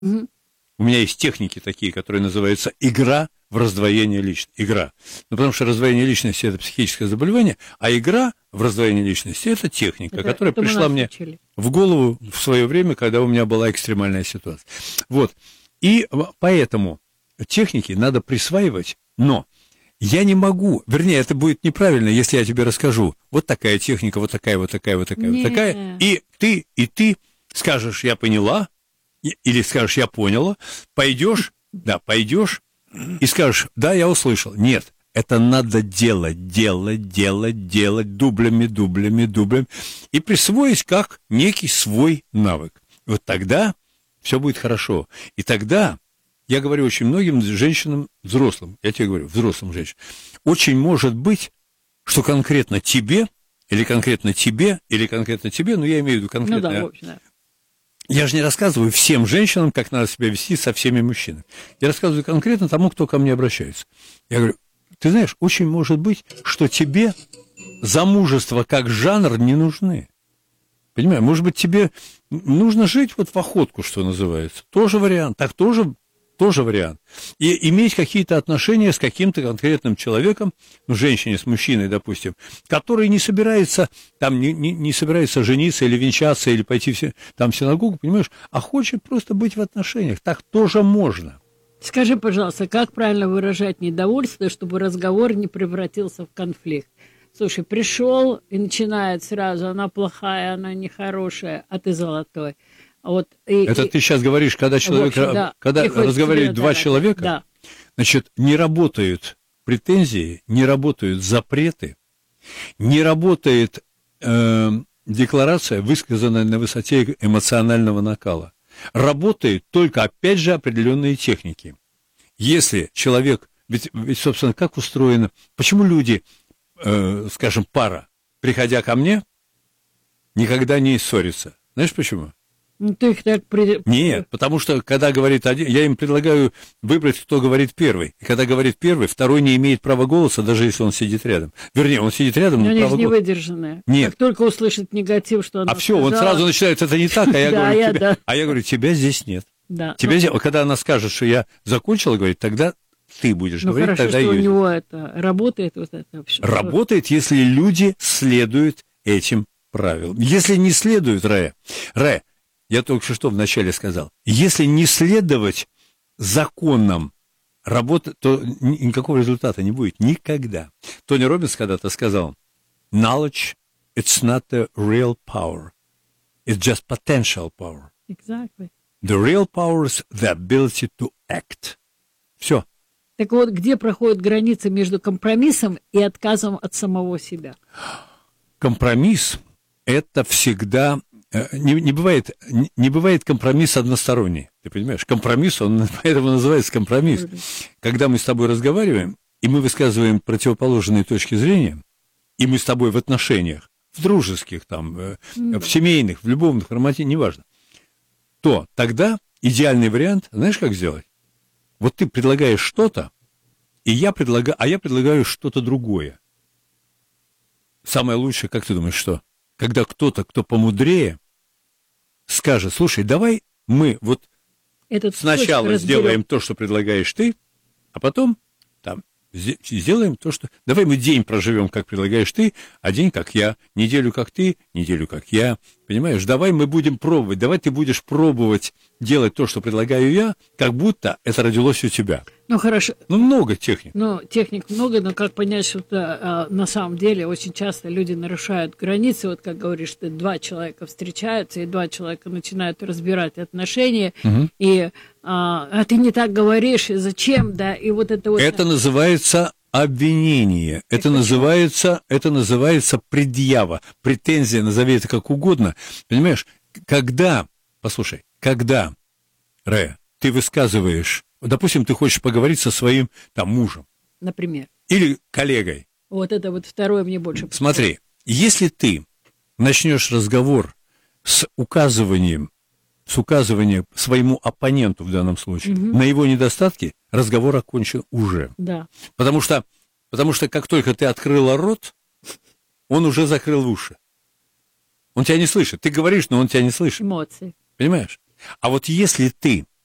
Угу. У меня есть техники такие, которые называются игра в раздвоение личности. Игра. Ну, потому что раздвоение личности – это психическое заболевание, а игра в раздвоение личности – это техника, которая пришла мне в голову в свое время, когда у меня была экстремальная ситуация. Вот. И поэтому техники надо присваивать, но я не могу, вернее, это будет неправильно, если я тебе расскажу, вот такая техника, вот такая, вот такая, вот такая, вот такая, и ты скажешь, я поняла, или скажешь, я поняла, пойдешь и скажешь, да, я услышал. Нет, это надо делать дублями, и присвоить как некий свой навык. Вот тогда все будет хорошо. И тогда, я говорю очень многим женщинам, взрослым, я тебе говорю, взрослым женщинам, очень может быть, что конкретно тебе, или конкретно тебе, ну, я имею в виду конкретно... Ну да, в общем, да. Я же не рассказываю всем женщинам, как надо себя вести со всеми мужчинами. Я рассказываю конкретно тому, кто ко мне обращается. Я говорю, ты знаешь, очень может быть, что тебе замужество как жанр не нужны. Понимаешь, может быть, тебе нужно жить вот в охотку, что называется. Тоже вариант, так тоже вариант. И иметь какие-то отношения с каким-то конкретным человеком, ну, женщине с мужчиной, допустим, который не собирается, там, не собирается жениться или венчаться, или пойти там в синагогу, понимаешь, а хочет просто быть в отношениях. Так тоже можно. Скажи, пожалуйста, как правильно выражать недовольство, чтобы разговор не превратился в конфликт? Слушай, пришел и начинает сразу, она плохая, она нехорошая, а ты золотой. Вот, это ты сейчас говоришь, когда человек, общем, да, когда разговаривают два человека, да. Значит, не работают претензии, не работают запреты, не работает декларация, высказанная на высоте эмоционального накала. Работают только, опять же, определенные техники. Если человек, ведь собственно, как устроено, почему люди, скажем, пара, приходя ко мне, никогда не ссорятся? Знаешь почему? Ну, ты их так Нет, потому что, когда говорит один, я им предлагаю выбрать, кто говорит первый. И когда говорит первый, второй не имеет права голоса, даже если он сидит рядом. Вернее, он сидит рядом, но право голоса. Но они же не выдержанные. Нет. Как только услышит негатив, что она все, он сразу начинает, это не так, а я говорю, тебя здесь нет. Да. Когда она скажет, что я закончила говорить, тогда ты будешь говорить, хорошо, тогда что у него это работает. Вот это вообще. Работает, если люди следуют этим правилам. Если не следуют, Рая, я только что вначале сказал, если не следовать законам работы, то никакого результата не будет никогда. Тони Роббинс когда-то сказал, knowledge, it's not the real power, it's just potential power. Exactly. The real power is the ability to act. Все. Так вот, где проходит граница между компромиссом и отказом от самого себя? Компромисс – это всегда... Не бывает компромисс односторонний, ты понимаешь? Компромисс, он поэтому называется компромисс. Когда мы с тобой разговариваем, и мы высказываем противоположные точки зрения, и мы с тобой в отношениях, в дружеских, там, в семейных, в любовных, в романтических, неважно, то тогда идеальный вариант, знаешь, как сделать? Вот ты предлагаешь что-то, я предлагаю что-то другое. Самое лучшее, как ты думаешь, что? Когда кто-то, кто помудрее, скажет, слушай, давай мы вот сначала сделаем то, что предлагаешь ты, а потом там сделаем то, что... Давай мы день проживем, как предлагаешь ты, а день, как я, неделю, как ты, неделю, как я. Понимаешь, давай мы будем пробовать, давай ты будешь пробовать делать то, что предлагаю я, как будто это родилось у тебя. Ну, хорошо. Ну, много техник. Ну, техник много, но как понять, что на самом деле очень часто люди нарушают границы. Вот, как говоришь, ты два человека встречаются, и два человека начинают разбирать отношения, и ты не так говоришь, и зачем, да, и вот это вот... Это называется обвинение, это называется предъява, претензия, назови это как угодно. Понимаешь, когда, Рая, ты высказываешь... Допустим, ты хочешь поговорить со своим там мужем. Например. Или коллегой. Вот это вот второе мне больше. Смотри, если ты начнешь разговор с указыванием своему оппоненту в данном случае на его недостатки, разговор окончен уже. Да. Потому что как только ты открыла рот, он уже закрыл уши. Он тебя не слышит. Ты говоришь, но он тебя не слышит. Эмоции. Понимаешь? А вот если ты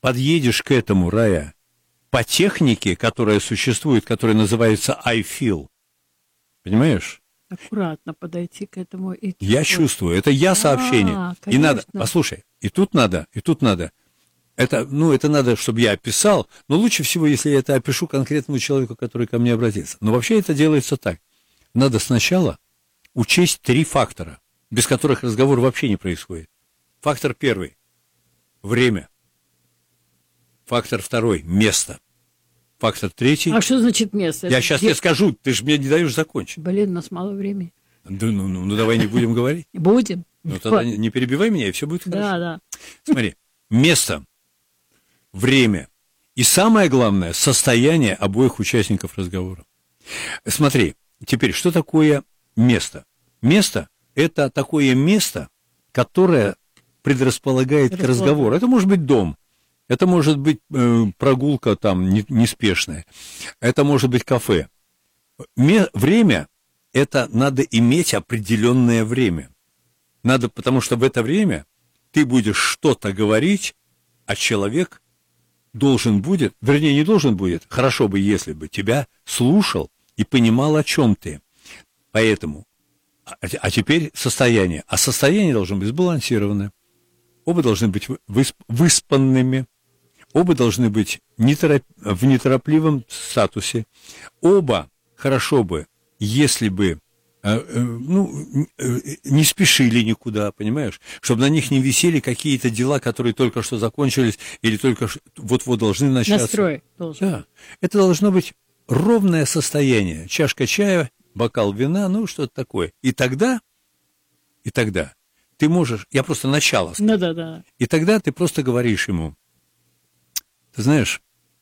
подъедешь к этому, Рая, по технике, которая существует, которая называется I feel. Понимаешь? Аккуратно подойти к этому. И Я чувствую, это я сообщение. И надо, послушай, и тут надо. Это надо, чтобы я описал, но лучше всего, если я это опишу конкретному человеку, который ко мне обратится. Но вообще это делается так. Надо сначала учесть 3 фактора, без которых разговор вообще не происходит. Фактор первый – время. Фактор второй – место. Фактор третий. А что значит место? Я сейчас тебе скажу, ты же мне не даешь закончить. Блин, у нас мало времени. Да, ну давай не будем говорить. Будем. Ну тогда не перебивай меня, и все будет хорошо. Да. Смотри, место, время и самое главное, состояние обоих участников разговора. Смотри, теперь, что такое место? Место – это такое место, которое предрасполагает к разговору. Это может быть дом. Это может быть прогулка там неспешная, это может быть кафе. Время – это надо иметь определенное время. Надо, потому что в это время ты будешь что-то говорить, а человек должен будет, вернее, не должен будет, хорошо бы, если бы тебя слушал и понимал, о чем ты. Поэтому, а теперь состояние. А состояние должно быть сбалансированное. Оба должны быть выспанными. Оба должны быть в неторопливом статусе. Оба хорошо бы, если бы не спешили никуда, понимаешь? Чтобы на них не висели какие-то дела, которые только что закончились или только вот-вот должны начаться. Настрой должен. Да. Это должно быть ровное состояние. Чашка чая, бокал вина, что-то такое. И тогда ты можешь... Я просто начало скажу. Да. И тогда ты просто говоришь ему: ты знаешь,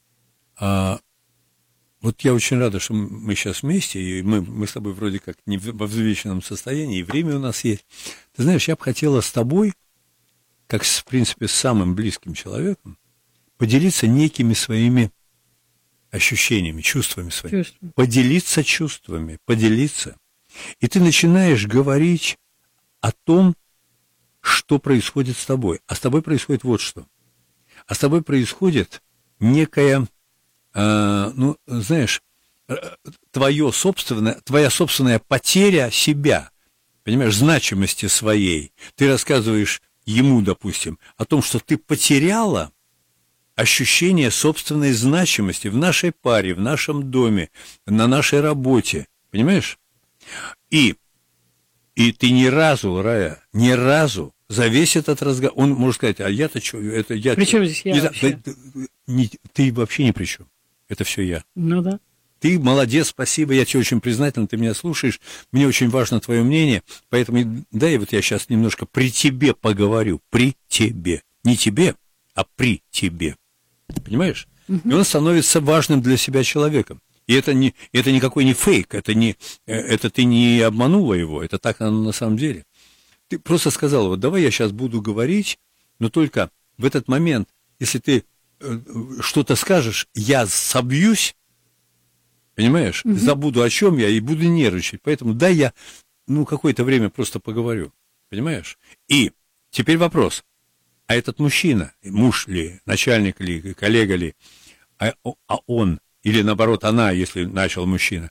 вот я очень рада, что мы сейчас вместе, и мы с тобой вроде как не во взвешенном состоянии, и время у нас есть. Ты знаешь, я бы хотела с тобой, как, в принципе, с самым близким человеком, поделиться некими своими ощущениями, чувствами своими. Поделиться чувствами, поделиться. И ты начинаешь говорить о том, что происходит с тобой. А с тобой происходит вот что. А с тобой происходит некая, знаешь, твоя собственная потеря себя, понимаешь, значимости своей. Ты рассказываешь ему, допустим, о том, что ты потеряла ощущение собственной значимости в нашей паре, в нашем доме, на нашей работе, понимаешь? И ты ни разу, Рая, за весь этот разговор, он может сказать: а я-то что, это я... При чем здесь я вообще? Ты вообще ни при чем. Это все я. Ну да. Ты молодец, спасибо, я тебе очень признателен, ты меня слушаешь, мне очень важно твое мнение, поэтому дай вот я сейчас немножко при тебе поговорю, при тебе. Не тебе, а при тебе. Понимаешь? Угу. И он становится важным для себя человеком. И это никакой не фейк, это ты не обманула его, это так оно на самом деле. Ты просто сказала: вот давай я сейчас буду говорить, но только в этот момент, если ты что-то скажешь, я собьюсь, понимаешь, забуду, о чем я, и буду нервничать. Поэтому дай я, какое-то время просто поговорю, понимаешь? И теперь вопрос: а этот мужчина, муж ли, начальник ли, коллега ли, а он, или наоборот она, если начал мужчина,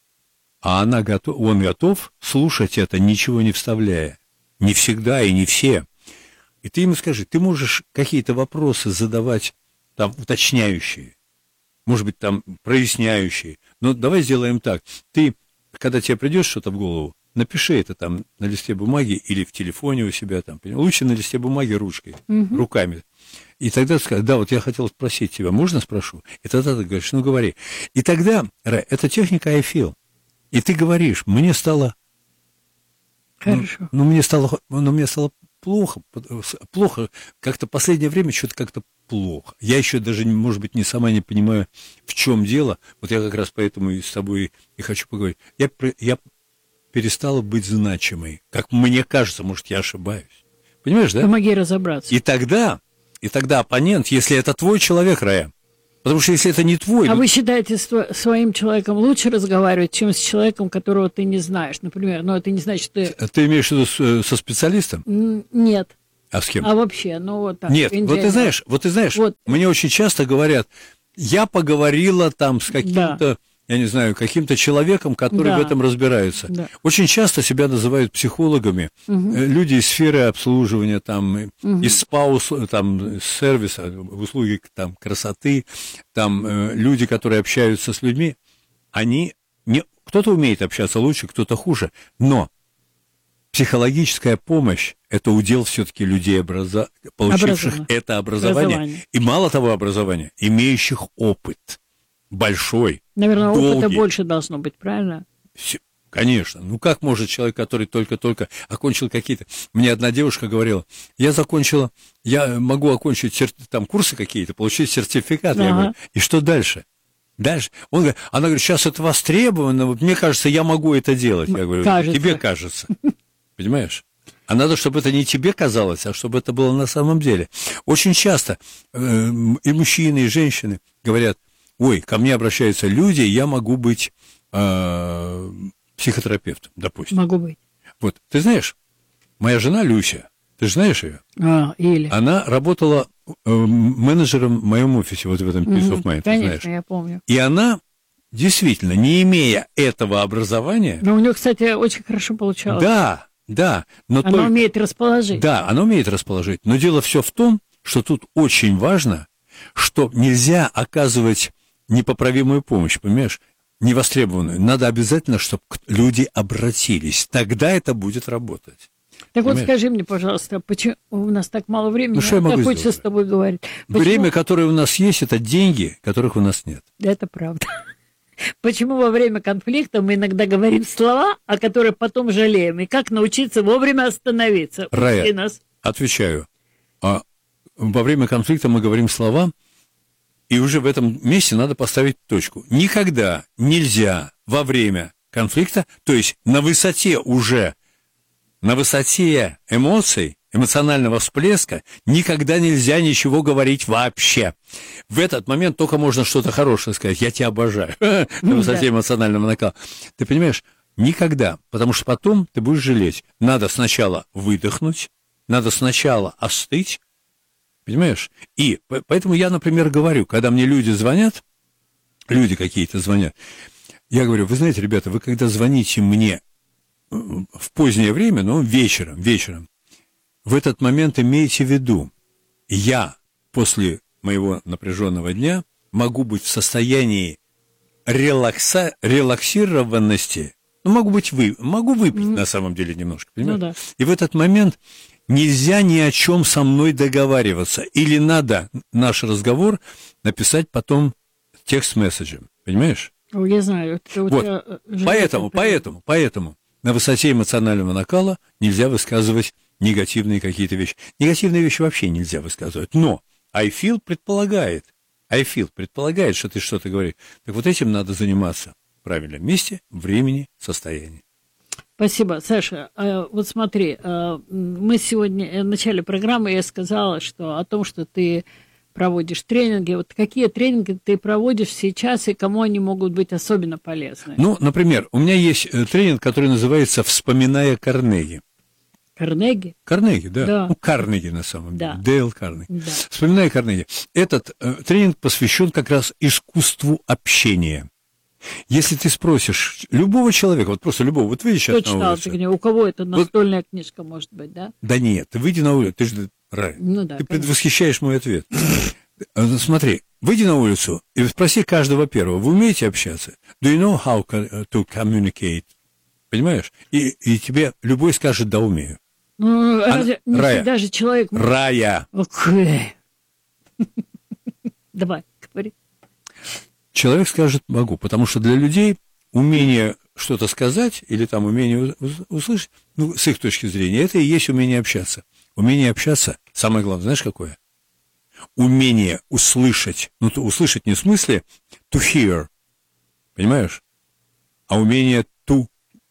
он готов слушать это, ничего не вставляя? Не всегда и не все. И ты ему скажи, ты можешь какие-то вопросы задавать там уточняющие, может быть, там проясняющие. Но давай сделаем так. Ты, когда тебе придет что-то в голову, напиши это там на листе бумаги или в телефоне у себя там. Лучше на листе бумаги ручкой, руками. И тогда скажи: да, вот я хотел спросить тебя, можно спрошу? И тогда ты говоришь: говори. И тогда, Рай, это техника I feel. И ты говоришь: мне стало... Хорошо. Мне стало плохо, как-то последнее время что-то как-то плохо. Я еще даже, может быть, сама не понимаю, в чем дело. Вот я как раз поэтому и с тобой и хочу поговорить. Я перестала быть значимой. Как мне кажется, может, я ошибаюсь. Понимаешь, да? Помоги разобраться. И тогда оппонент, если это твой человек, Рая, потому что если это не твой... А вы считаете, с своим человеком лучше разговаривать, чем с человеком, которого ты не знаешь, например? Но это не значит, что... Ты имеешь в виду со специалистом? Нет. А с кем? А вообще, ну вот так. Нет, вот ты знаешь, вот. Мне очень часто говорят, я поговорила там с каким-то, я не знаю, каким-то человеком, который в этом разбирается. Да. Очень часто себя называют психологами, люди из сферы обслуживания, там, из СПА, там, сервиса, услуги там, красоты, там, люди, которые общаются с людьми, они, кто-то умеет общаться лучше, кто-то хуже, но психологическая помощь – это удел все-таки людей, получивших это образование. И мало того образования, имеющих опыт большой, наверное, долгий. Опыта больше должно быть, правильно? Конечно. Ну, как может человек, который только-только окончил какие-то... Мне одна девушка говорила, я могу окончить там курсы какие-то, получить сертификат. Я говорю, и что дальше? Дальше. Она говорит, сейчас это востребовано, вот мне кажется, я могу это делать. Я говорю, тебе кажется. Понимаешь? А надо, чтобы это не тебе казалось, а чтобы это было на самом деле. Очень часто и мужчины, и женщины говорят, ой, ко мне обращаются люди, я могу быть психотерапевтом, допустим. Могу быть. Вот, ты знаешь, моя жена Люся, ты же знаешь ее? Или. Она работала менеджером в моем офисе, вот в этом Peace of Mind, конечно, ты знаешь. Я помню. И она... Действительно, не имея этого образования... Но у нее, кстати, очень хорошо получалось. Да. Но она умеет расположить. Да, она умеет расположить. Но дело все в том, что тут очень важно, что нельзя оказывать непоправимую помощь, понимаешь, невостребованную. Надо обязательно, чтобы люди обратились. Тогда это будет работать. Так понимаешь? Вот скажи мне, пожалуйста, почему у нас так мало времени? Что я могу сделать? Хочется с тобой говорить. Почему? Время, которое у нас есть, это деньги, которых у нас нет. Это правда. Почему во время конфликта мы иногда говорим слова, о которых потом жалеем? И как научиться вовремя остановиться? Рая, отвечаю. Во время конфликта мы говорим слова, и уже в этом месте надо поставить точку. Никогда нельзя во время конфликта, то есть на высоте эмоций, эмоционального всплеска, никогда нельзя ничего говорить вообще. В этот момент только можно что-то хорошее сказать. Я тебя обожаю. На высоте эмоционального накала. Ты понимаешь? Никогда. Потому что потом ты будешь жалеть. Надо сначала выдохнуть, надо сначала остыть. Понимаешь? И поэтому я, например, говорю, когда мне люди звонят, люди какие-то звонят, я говорю, вы знаете, ребята, вы когда звоните мне в позднее время, ну, вечером, в этот момент имейте в виду, я после моего напряженного дня могу быть в состоянии релаксированности, ну, могу выпить на самом деле немножко, понимаешь? Ну, да. И в этот момент нельзя ни о чем со мной договариваться, или надо наш разговор написать потом текст-месседжем, понимаешь? Я знаю. Вот. Поэтому на высоте эмоционального накала нельзя высказывать негативные какие-то вещи. Негативные вещи вообще нельзя высказывать. Но I feel предполагает, что ты что-то говоришь. Так вот этим надо заниматься в правильном месте, времени, состоянии. Спасибо, Саша. Вот смотри, мы сегодня в начале программы я сказала, что о том, что ты проводишь тренинги. Вот какие тренинги ты проводишь сейчас и кому они могут быть особенно полезны? Ну, например, у меня есть тренинг, который называется «Вспоминая Карнеги». Карнеги? Карнеги, да. Ну, Карнеги на самом деле. Да. Дейл Карнеги. Да. «Вспоминая Карнеги». Этот тренинг посвящен как раз искусству общения. Если ты спросишь любого человека, вот просто любого, вот выйди сейчас на улицу. У кого это настольная книжка может быть, да? Да нет, ты выйди на улицу, ты же, Рай, ну, да, ты предвосхищаешь мой ответ. Смотри, выйди на улицу и спроси каждого первого, вы умеете общаться? Do you know how to communicate? Понимаешь? И тебе любой скажет, да, умею. Ну, разве не всегда же человек... Рая. Окей. Давай, говори. Человек скажет «могу», потому что для людей умение что-то сказать или там умение услышать, ну, с их точки зрения, это и есть умение общаться. Умение общаться, самое главное, знаешь, какое? Умение услышать, ну, услышать не в смысле to hear, понимаешь? А умение to,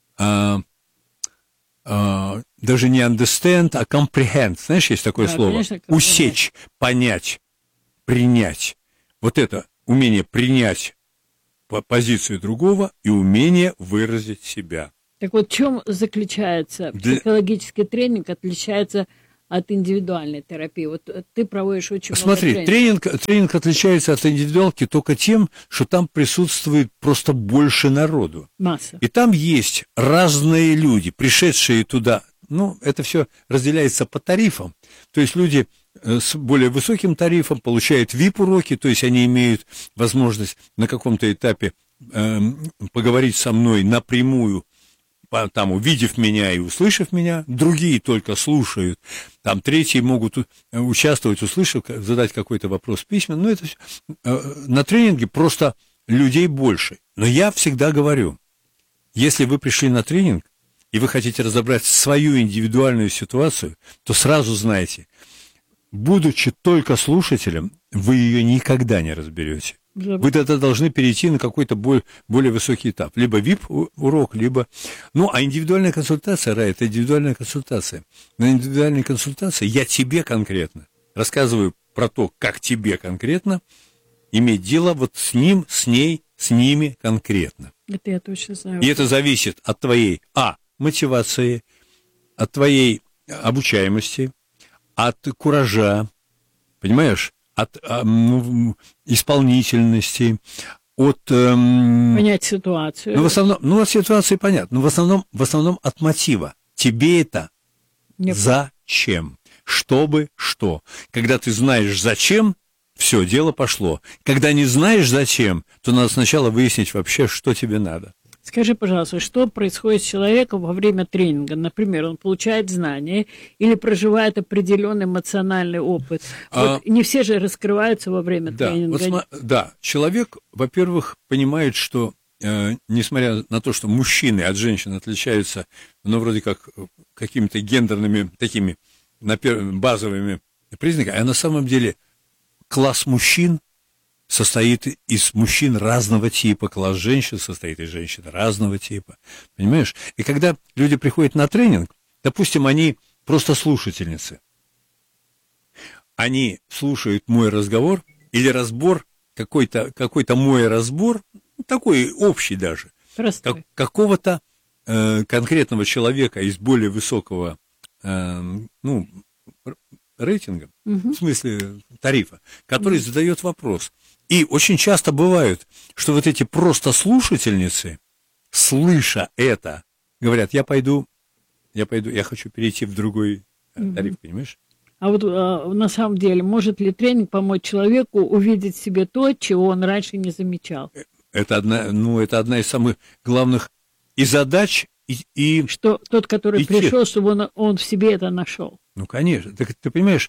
даже не understand, а comprehend, знаешь, есть такое слово? Конечно, усечь, понять, принять. Вот это умение принять позицию другого и умение выразить себя. Так вот, в чем заключается психологический тренинг, отличается от индивидуальной терапии? Вот ты проводишь очень много Смотри, тренинг отличается от индивидуалки только тем, что там присутствует просто больше народу. Масса. И там есть разные люди, пришедшие туда. Ну, это все разделяется по тарифам. То есть люди с более высоким тарифом получают VIP-уроки, то есть они имеют возможность на каком-то этапе поговорить со мной напрямую, там, увидев меня и услышав меня, другие только слушают, там, третьи могут участвовать, услышав, задать какой-то вопрос письменно, но это на тренинге просто людей больше. Но я всегда говорю, если вы пришли на тренинг, и вы хотите разобрать свою индивидуальную ситуацию, то сразу знайте, будучи только слушателем, вы ее никогда не разберете. Вы тогда должны перейти на какой-то более высокий этап. Либо VIP-урок, либо... Ну, а индивидуальная консультация, Рая, это индивидуальная консультация. На индивидуальной консультации я тебе конкретно рассказываю про то, как тебе конкретно иметь дело вот с ним, с ней, с ними конкретно. Это я точно знаю. И это зависит от твоей, мотивации, от твоей обучаемости, от куража, понимаешь, от исполнительности, от... понять ситуацию. Ну, в основном, от ситуации понятно, но в основном от мотива. Тебе это зачем? Чтобы что? Когда ты знаешь зачем, все, дело пошло. Когда не знаешь зачем, то надо сначала выяснить вообще, что тебе надо. Скажи, пожалуйста, что происходит с человеком во время тренинга? Например, он получает знания или проживает определенный эмоциональный опыт. Вот не все же раскрываются во время тренинга. Да, человек, во-первых, понимает, что, несмотря на то, что мужчины от женщин отличаются, ну, вроде как какими-то гендерными такими базовыми признаками, а на самом деле класс мужчин состоит из мужчин разного типа, класс женщин состоит из женщин разного типа, понимаешь? И когда люди приходят на тренинг, допустим, они просто слушательницы, они слушают мой разговор или разбор, какой-то мой разбор, такой общий даже, какого-то конкретного человека из более высокого, рейтинга, в смысле тарифа, который задает вопрос. И очень часто бывает, что вот эти просто слушательницы, слыша это, говорят, я хочу перейти в другой тариф, понимаешь? А вот на самом деле, может ли тренинг помочь человеку увидеть в себе то, чего он раньше не замечал? Это одна из самых главных и задач, и что тот, который пришел, чтобы он в себе это нашел. Ну, конечно. Ты понимаешь,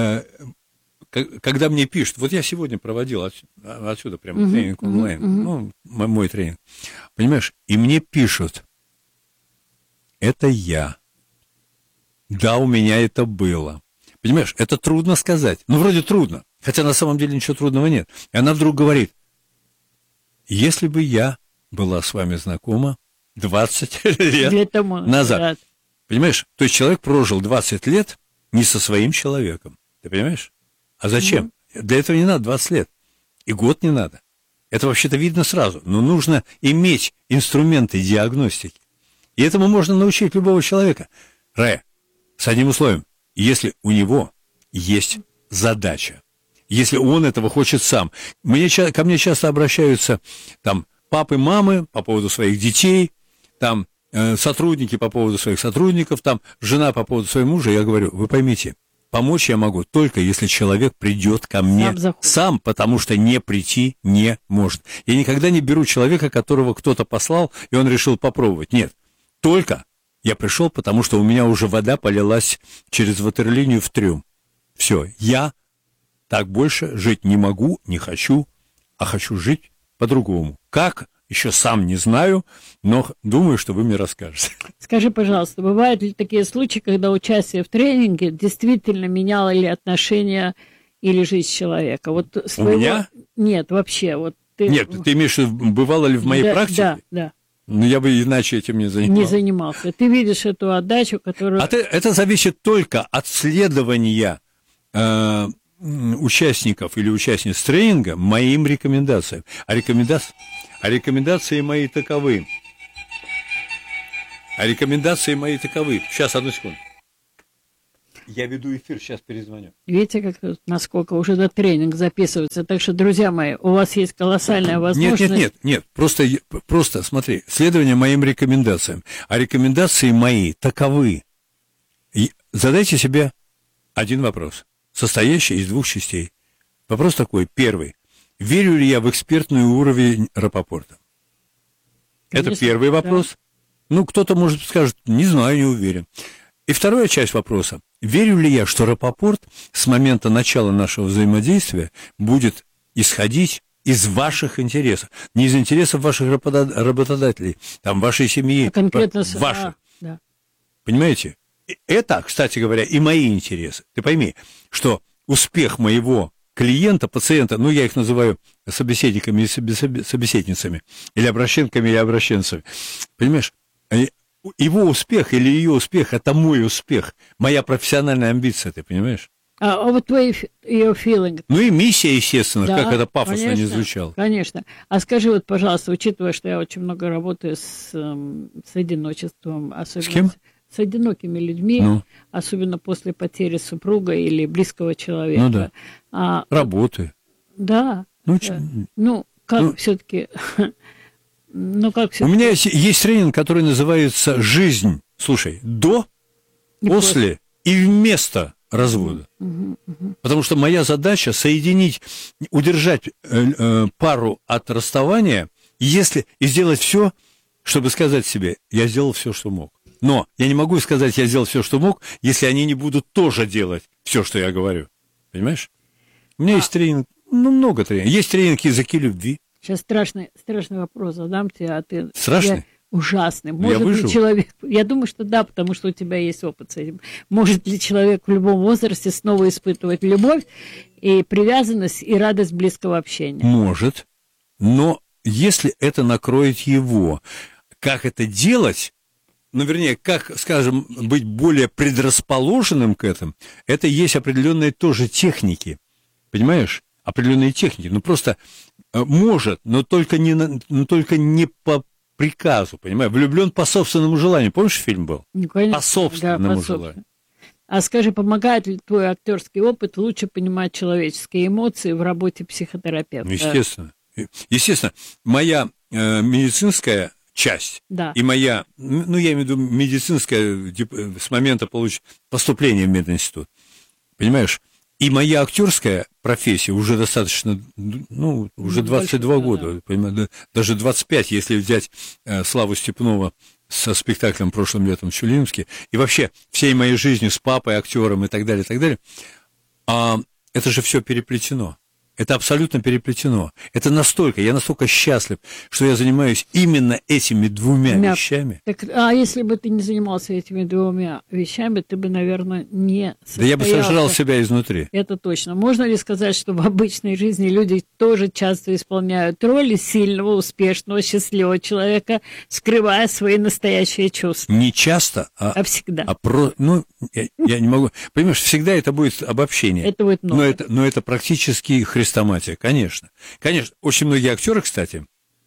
когда мне пишут, вот я сегодня проводил отсюда прямо тренинг онлайн, мой тренинг, понимаешь, и мне пишут, это я, да, у меня это было. Понимаешь, это трудно сказать, вроде трудно, хотя на самом деле ничего трудного нет. И она вдруг говорит, если бы я была с вами знакома 20 лет назад, понимаешь, то есть человек прожил 20 лет не со своим человеком, ты понимаешь? А зачем? Для этого не надо 20 лет. И год не надо. Это вообще-то видно сразу. Но нужно иметь инструменты диагностики. И этому можно научить любого человека. Рая, с одним условием. Если у него есть задача. Если он этого хочет сам. Ко мне часто обращаются там папы, мамы по поводу своих детей, там сотрудники по поводу своих сотрудников, там жена по поводу своего мужа. Я говорю, вы поймите, помочь я могу только если человек придет ко мне сам, потому что не прийти не может. Я никогда не беру человека, которого кто-то послал, и он решил попробовать. Нет, только я пришел, потому что у меня уже вода полилась через ватерлинию в трюм. Все, я так больше жить не могу, не хочу, а хочу жить по-другому. Как? Еще сам не знаю, но думаю, что вы мне расскажете. Скажи, пожалуйста, бывают ли такие случаи, когда участие в тренинге действительно меняло ли отношения или жизнь человека? Вот своего... У меня? Нет, вообще. Вот ты... Нет, ты имеешь в виду, бывало ли в моей практике? Да. Но я бы иначе этим не занимался. Не занимался. Ты видишь эту отдачу, которую... Это зависит только от следования участников или участниц тренинга моим рекомендациям. А рекомендации мои таковы. Сейчас, одну секунду. Я веду эфир, сейчас перезвоню. Видите, как насколько уже до тренинг записывается. Так что, друзья мои, у вас есть колоссальная возможность. Нет. Просто смотри, следование моим рекомендациям. А рекомендации мои таковы. Задайте себе один вопрос, состоящий из двух частей. Вопрос такой, первый. Верю ли я в экспертный уровень Рапопорта? Конечно, это первый вопрос. Да. Ну, кто-то, может, скажет, не знаю, не уверен. И вторая часть вопроса. Верю ли я, что Рапопорт с момента начала нашего взаимодействия будет исходить из ваших интересов? Не из интересов ваших работодателей, там, вашей семьи, а конкретно ваших. Да. Понимаете? Это, кстати говоря, и мои интересы. Ты пойми, что успех моего клиента, пациента, ну, я их называю собеседниками или собеседницами, или обращенками, или обращенцами. Понимаешь? Его успех или ее успех – это мой успех, моя профессиональная амбиция, ты понимаешь? А вот твои ее feeling. Ну и миссия, естественно, да, как это пафосно конечно, не звучало. Конечно. А скажи вот, пожалуйста, учитывая, что я очень много работаю с одиночеством, особенно с кем? С одинокими людьми, особенно после потери супруга или близкого человека. Ну да. Работы. Да. Как все-таки... Ну, как У меня есть тренинг, который называется «Жизнь». Слушай, до, после и вместо развода. Потому что моя задача соединить, удержать пару от расставания, и сделать все, чтобы сказать себе, я сделал все, что мог. Но я не могу сказать, я сделал все, что мог, если они не будут тоже делать все, что я говорю. Понимаешь? У меня есть тренинг, много тренингов. Есть тренинг «Языки любви». Сейчас страшный вопрос задам тебе, а ты... Страшный? Ужасный. Может ли человек... Я думаю, что да, потому что у тебя есть опыт с этим. Может ли человек в любом возрасте снова испытывать любовь и привязанность, и радость близкого общения? Может. Но если это накроет его, как это делать... как, скажем, быть более предрасположенным к этому, это есть определенные тоже техники. Понимаешь? Определенные техники. Просто может, но только не по приказу, понимаешь? Влюблен по собственному желанию. Помнишь, фильм был? Ну, конечно, по собственному желанию. А скажи, помогает ли твой актерский опыт лучше понимать человеческие эмоции в работе психотерапевта? Естественно. Естественно. Моя медицинская часть и моя, я имею в виду медицинская с момента поступления в мединститут, понимаешь? И моя актерская профессия уже достаточно, уже 22 года, понимаю, даже 25, если взять Славу Степнова со спектаклем прошлым летом в Чулимске, и вообще всей моей жизнью с папой, актером и так далее, это же все переплетено. Это абсолютно переплетено. Я настолько счастлив, что я занимаюсь именно этими двумя вещами. А если бы ты не занимался этими двумя вещами, ты бы, наверное, не состоялся. Да я бы сожрал себя изнутри. Это точно. Можно ли сказать, что в обычной жизни люди тоже часто исполняют роли сильного, успешного, счастливого человека, скрывая свои настоящие чувства? Не часто, а всегда. Я не могу. Понимаешь, всегда это будет обобщение. Это будет много. Но это практически хрестоматия, конечно. Конечно, очень многие актеры, кстати,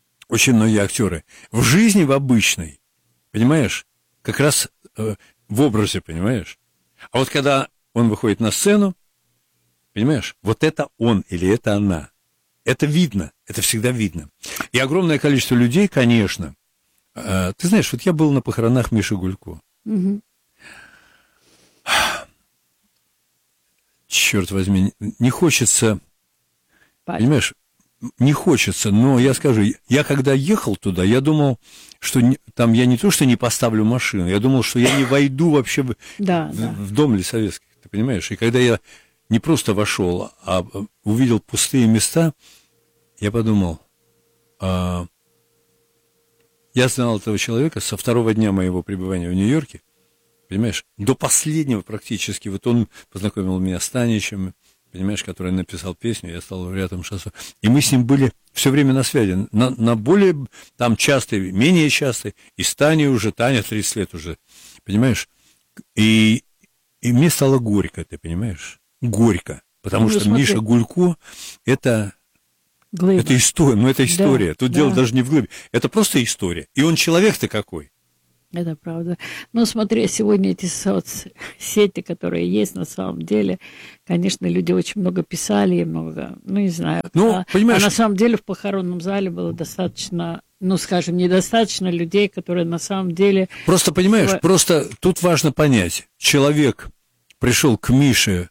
в жизни в обычной, понимаешь, как раз в образе, понимаешь. А вот когда он выходит на сцену, понимаешь, вот это он или это она. Это видно, это всегда видно. И огромное количество людей, конечно. Ты знаешь, вот я был на похоронах Миши Гулько. Угу. Черт возьми, не хочется... Понимаешь, не хочется, но я скажу, я когда ехал туда, я думал, что там я не то, что не поставлю машину, я думал, что я не войду вообще в дом Лисовецких, ты понимаешь? И когда я не просто вошел, а увидел пустые места, я подумал, я знал этого человека со второго дня моего пребывания в Нью-Йорке, понимаешь, до последнего практически, вот он познакомил меня с Таничем, понимаешь, который написал песню, я стал лауреатом шансона. И мы с ним были все время на связи, на более там частой, менее частой, и с Таней уже, Таня 30 лет уже, понимаешь? И мне стало горько, ты понимаешь? Горько, потому что смотри. Миша Гулько – это история, это история. Тут дело даже не в глыбе, это просто история. И он человек-то какой. Это правда. Но смотри, сегодня эти соцсети, которые есть на самом деле, конечно, люди очень много писали и много, ну, не знаю. Понимаешь... на самом деле в похоронном зале было достаточно, ну, скажем, недостаточно людей, которые на самом деле... Просто, понимаешь, просто тут важно понять. Человек пришел к Мише,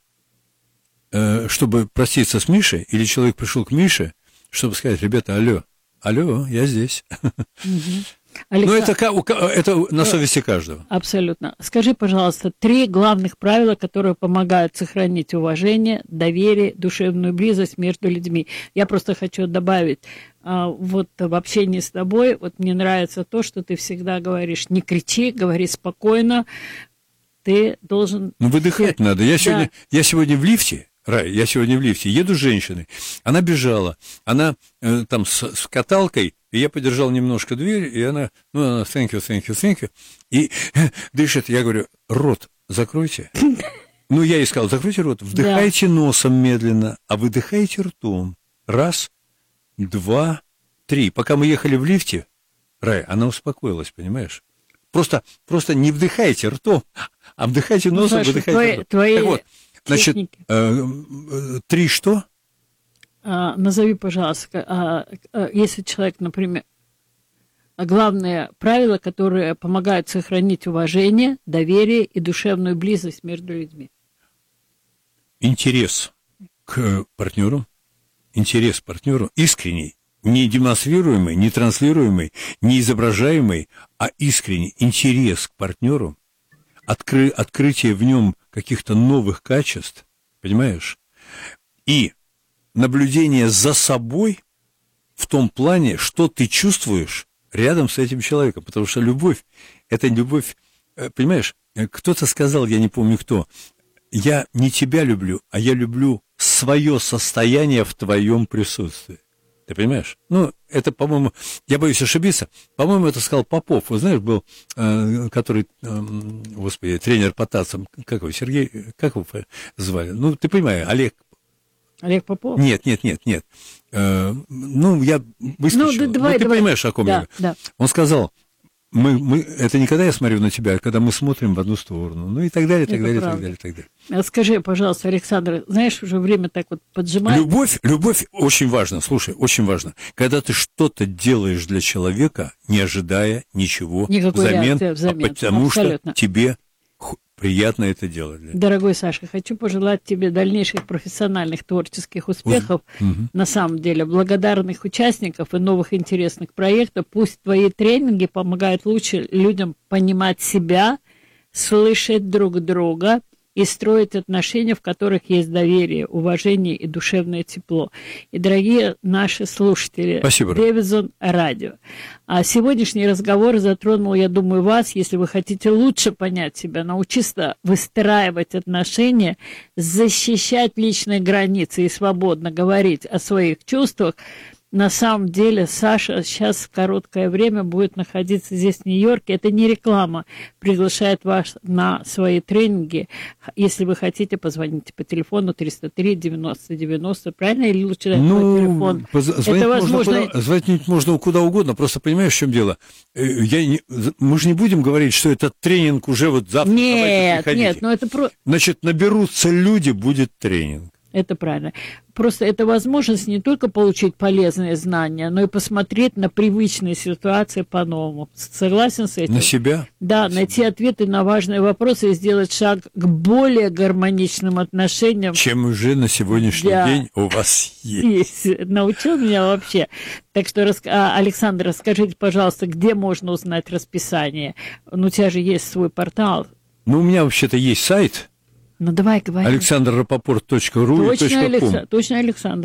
чтобы проститься с Мишей, или человек пришел к Мише, чтобы сказать: ребята, алло, я здесь. Ну, это на совести каждого. Абсолютно. Скажи, пожалуйста, 3 главных правила, которые помогают сохранить уважение, доверие, душевную близость между людьми. Я просто хочу добавить, вот в общении с тобой, вот мне нравится то, что ты всегда говоришь: не кричи, говори спокойно, ты должен... Ну, выдыхать надо. Я сегодня в лифте, Рай, еду с женщиной, она бежала, она там с каталкой, и я подержал немножко дверь, и она thank you, и дышит. Я говорю: рот закройте. Ну, я ей сказал: закройте рот, вдыхайте носом медленно, а выдыхайте ртом. 1, 2, 3. Пока мы ехали в лифте, Рай, она успокоилась, понимаешь? Просто не вдыхайте ртом, а вдыхайте носом, выдыхайте ртом. Так вот, значит, 3 что? Назови, пожалуйста, если человек, например, главные правила, которые помогают сохранить уважение, доверие и душевную близость между людьми. Интерес к партнеру, искренний, не демонстрируемый, не транслируемый, не изображаемый, а искренний интерес к партнеру, открытие в нем каких-то новых качеств, понимаешь, и наблюдение за собой в том плане, что ты чувствуешь рядом с этим человеком, потому что любовь, это любовь, понимаешь, кто-то сказал, я не помню кто: я не тебя люблю, а я люблю свое состояние в твоем присутствии. Ты понимаешь? Ну, это, по-моему, я боюсь ошибиться, по-моему, это сказал Попов. Вы знаешь, был, который, господи, тренер по танцам, как его, Сергей, как его звали? Ну, ты понимаешь, Олег Попов? Нет. Ну, я выскочил. Давай. Понимаешь, о ком я? Да. Он сказал: мы, это не когда я смотрю на тебя, а когда мы смотрим в одну сторону. Ну, и так далее, так далее. Скажи, пожалуйста, Александр, знаешь, уже время так вот поджимает. Любовь очень важно, слушай, очень важно. Когда ты что-то делаешь для человека, не ожидая ничего взамен, потому абсолютно. Что тебе приятно это делать. Дорогой Саша, хочу пожелать тебе дальнейших профессиональных творческих успехов. На самом деле, благодарных участников и новых интересных проектов. Пусть твои тренинги помогают лучше людям понимать себя, слышать друг друга и строить отношения, в которых есть доверие, уважение и душевное тепло. И, дорогие наши слушатели, Дэвидсон Радио. А сегодняшний разговор затронул, я думаю, вас, если вы хотите лучше понять себя, научиться выстраивать отношения, защищать личные границы и свободно говорить о своих чувствах. На самом деле Саша сейчас в короткое время будет находиться здесь, в Нью-Йорке. Это не реклама. Приглашает вас на свои тренинги. Если вы хотите, позвоните по телефону 303-90-90. Правильно? Или лучше дать мой телефон? Звонить можно куда угодно. Просто понимаешь, в чем дело? Мы же не будем говорить, что этот тренинг уже вот завтра. Нет, но это Значит, наберутся люди, будет тренинг. Это правильно. Просто это возможность не только получить полезные знания, но и посмотреть на привычные ситуации по-новому. Согласен с этим? На себя? Да, найти ответы на важные вопросы и сделать шаг к более гармоничным отношениям. Чем уже на сегодняшний день у вас есть. Научил меня вообще. Так что, Александр, расскажите, пожалуйста, где можно узнать расписание? Ну, у тебя же есть свой портал. Ну, у меня вообще-то есть сайт. Ну, давай, говори. AlexanderRapoport.ru. Точно, Александр.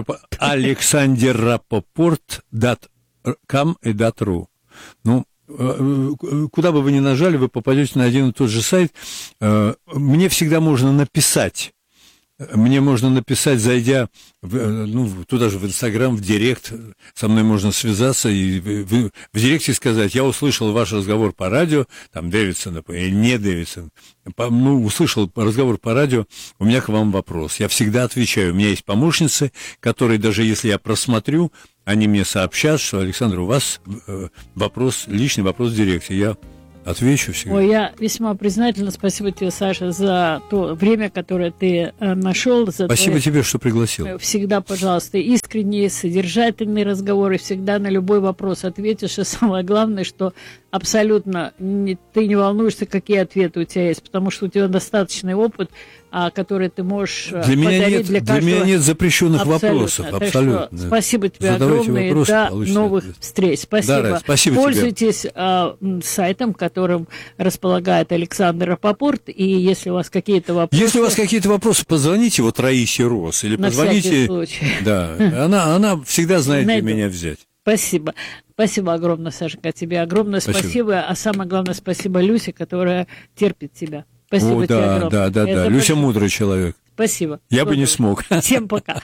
AlexanderRapoport.com и .ru. Ну, куда бы вы ни нажали, вы попадете на один и тот же сайт. Мне всегда можно написать. Мне можно написать, зайдя туда же в Инстаграм, в Директ, со мной можно связаться и в Директе сказать: я услышал ваш разговор по радио, там Дэвидсон или не Дэвидсон, услышал разговор по радио, у меня к вам вопрос. Я всегда отвечаю. У меня есть помощницы, которые даже если я просмотрю, они мне сообщат, что: Александр, у вас вопрос, личный вопрос в Директе. Я Отвечу всегда. Ой, я весьма признательна. Спасибо тебе, Саша, за то время, которое ты нашел. Спасибо тебе, что пригласил. Всегда, пожалуйста, искренние, содержательные разговоры. Всегда на любой вопрос ответишь. И самое главное, что абсолютно ты не волнуешься, какие ответы у тебя есть, потому что у тебя достаточный опыт, который ты можешь для меня нет запрещенных вопросов. Абсолютно. Так что спасибо тебе огромное. До новых встреч. Спасибо. Да, спасибо. Пользуйтесь сайтом, которым располагает Александр Рапопорт. И если у вас какие-то вопросы... Если у вас какие-то вопросы, позвоните вот Раисе Рос. Или позвоните... Да, она всегда знает, где меня взять. Спасибо. Спасибо огромное, Сашенька, тебе огромное спасибо. А самое главное, спасибо Люсе, которая терпит тебя. Спасибо тебе огромное. Да. Люся мудрый человек. Спасибо. Я бы не смог. Всем пока.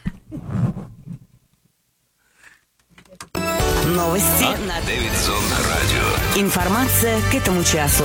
Новости на Дэвидсон Радио. Информация к этому часу.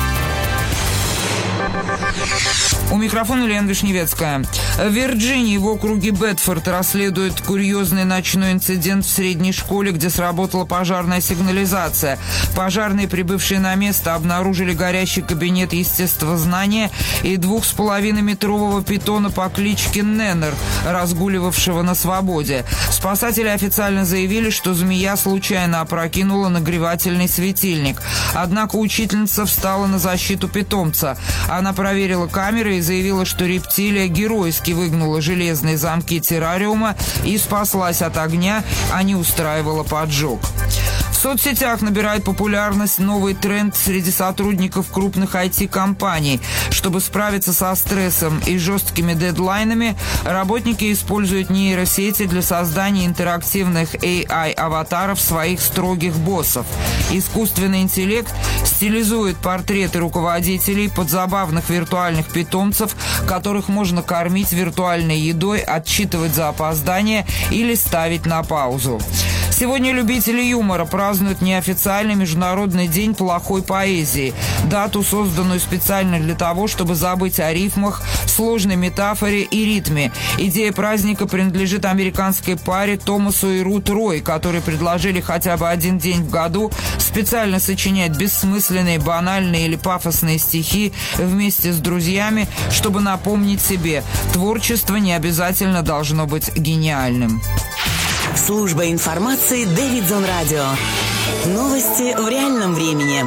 У микрофона Лена Вишневецкая. В Вирджинии в округе Бедфорд расследует курьезный ночной инцидент в средней школе, где сработала пожарная сигнализация. Пожарные, прибывшие на место, обнаружили горящий кабинет естествознания и 2,5-метрового питона по кличке Неннер, разгуливавшего на свободе. Спасатели официально заявили, что змея случайно опрокинула нагревательный светильник. Однако учительница встала на защиту питомца. Она проверила камеры и заявила, что рептилия геройски выгнула железные замки террариума и спаслась от огня, а не устраивала поджог. В соцсетях набирает популярность новый тренд среди сотрудников крупных IT-компаний. Чтобы справиться со стрессом и жесткими дедлайнами, работники используют нейросети для создания интерактивных AI-аватаров своих строгих боссов. Искусственный интеллект стилизует портреты руководителей под забавных виртуальных питомцев, которых можно кормить виртуальной едой, отчитывать за опоздание или ставить на паузу. Сегодня любители юмора празднуют неофициальный Международный день плохой поэзии. Дату, созданную специально для того, чтобы забыть о рифмах, сложной метафоре и ритме. Идея праздника принадлежит американской паре Томасу и Рут Рой, которые предложили хотя бы один день в году специально сочинять бессмысленные, банальные или пафосные стихи вместе с друзьями, чтобы напомнить себе, творчество не обязательно должно быть гениальным. Служба информации Дэвидсон Радио. Новости в реальном времени.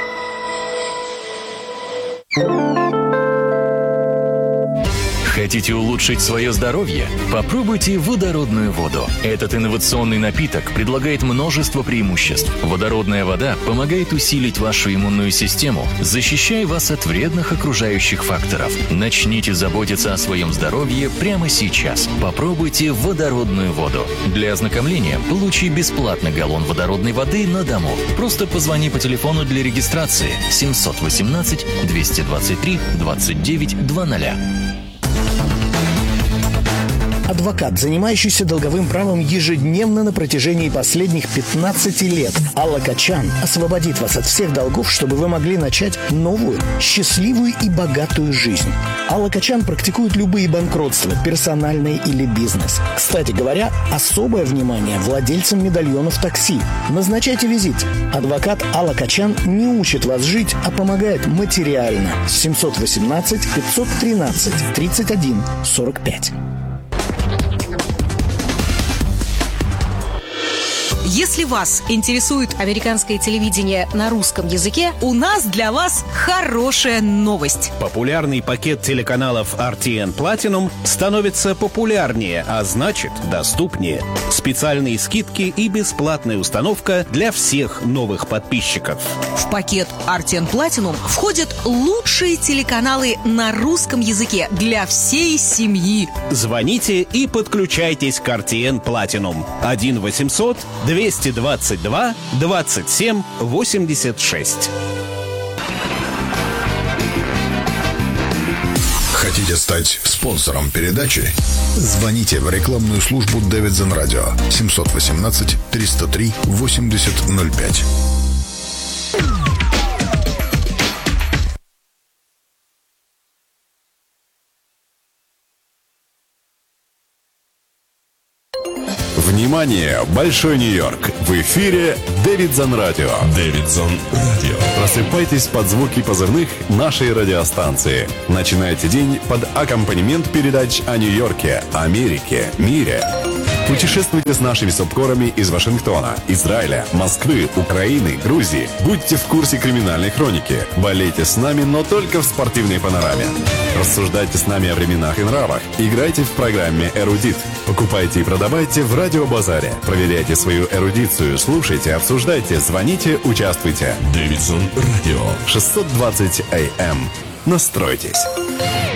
Хотите улучшить свое здоровье? Попробуйте водородную воду. Этот инновационный напиток предлагает множество преимуществ. Водородная вода помогает усилить вашу иммунную систему, защищая вас от вредных окружающих факторов. Начните заботиться о своем здоровье прямо сейчас. Попробуйте водородную воду. Для ознакомления получи бесплатный галлон водородной воды на дому. Просто позвони по телефону для регистрации 718 223 29 00. Адвокат, занимающийся долговым правом ежедневно на протяжении последних 15 лет. Алла Качан освободит вас от всех долгов, чтобы вы могли начать новую, счастливую и богатую жизнь. Алла Качан практикует любые банкротства, персональные или бизнес. Кстати говоря, особое внимание владельцам медальонов такси. Назначайте визит. Адвокат Алла Качан не учит вас жить, а помогает материально. 718 513 31 45. Если вас интересует американское телевидение на русском языке, у нас для вас хорошая новость. Популярный пакет телеканалов RTN Platinum становится популярнее, а значит, доступнее. Специальные скидки и бесплатная установка для всех новых подписчиков. В пакет RTN Platinum входят лучшие телеканалы на русском языке для всей семьи. Звоните и подключайтесь к RTN Platinum. 1-800-222-27-86. Хотите стать спонсором передачи? Звоните в рекламную службу Дэвидсон Радио 718 303 8005. Внимание, Большой Нью-Йорк. В эфире Дэвидсон Радио. Дэвидсон Радио. Просыпайтесь под звуки позывных нашей радиостанции. Начинайте день под аккомпанемент передач о Нью-Йорке, Америке, мире. Путешествуйте с нашими субкорами из Вашингтона, Израиля, Москвы, Украины, Грузии. Будьте в курсе криминальной хроники. Болейте с нами, но только в спортивной панораме. Рассуждайте с нами о временах и нравах. Играйте в программе «Эрудит». Покупайте и продавайте в радиобазаре. Проверяйте свою эрудицию, слушайте, обсуждайте, звоните, участвуйте. Дэвидсон Радио. 620 АМ. Настройтесь.